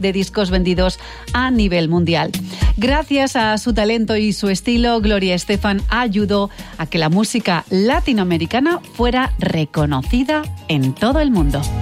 de discos vendidos a nivel mundial. Gracias a su talento y su estilo, Gloria Estefan ayudó a que la música latinoamericana fuera reconocida en todo el mundo.